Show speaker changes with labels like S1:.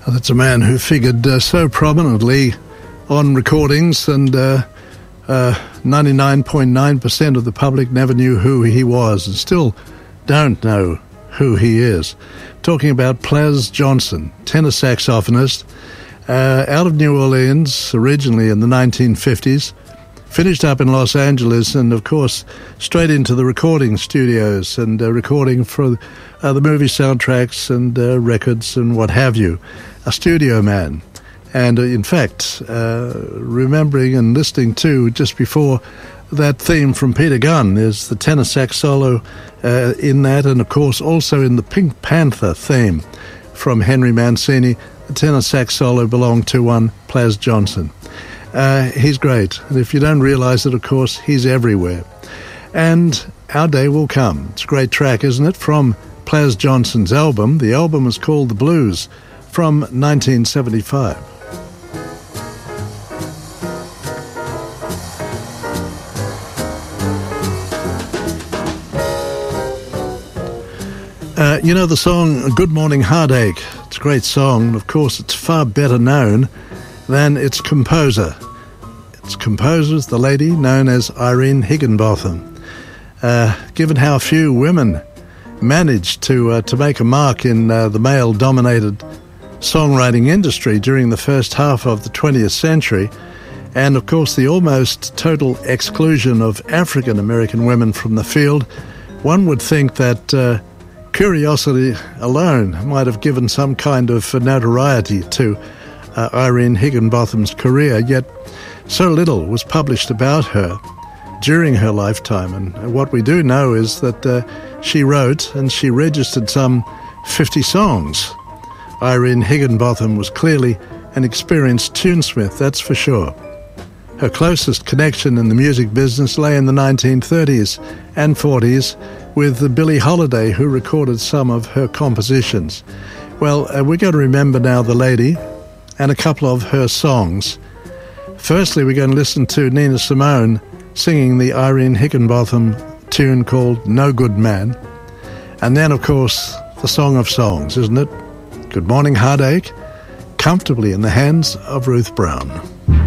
S1: That's a man who figured so prominently on recordings, and 99.9% of the public never knew who he was and still don't know who he is. Talking about Plas Johnson, tenor saxophonist, out of New Orleans, originally in the 1950s, finished up in Los Angeles, and of course straight into the recording studios and recording for the movie soundtracks and records and what have you. A studio man. And in fact, remembering and listening to just before that theme from Peter Gunn is the tenor sax solo in that, and of course also in the Pink Panther theme from Henry Mancini. The tenor sax solo belonged to one Plas Johnson. He's great, and if you don't realize it, of course, he's everywhere. And Our Day Will Come. It's a great track, isn't it, from Plas Johnson's album. The album is called The Blues, from 1975. You know the song Good Morning Heartache. It's a great song, and of course it's far better known than its composer. Its composer is the lady known as Irene Higginbotham. Given how few women managed to make a mark in the male-dominated songwriting industry during the first half of the 20th century, and of course the almost total exclusion of African-American women from the field, one would think that curiosity alone might have given some kind of notoriety to Irene Higginbotham's career, yet so little was published about her during her lifetime. And what we do know is that she wrote and she registered some 50 songs. Irene Higginbotham was clearly an experienced tunesmith, that's for sure. Her closest connection in the music business lay in the 1930s and 40s with Billie Holiday, who recorded some of her compositions. Well, we're going to remember now the lady and a couple of her songs. Firstly, we're going to listen to Nina Simone singing the Irene Higginbotham tune called No Good Man. And then, of course, the Song of Songs, isn't it? Good Morning Heartache, comfortably in the hands of Ruth Brown.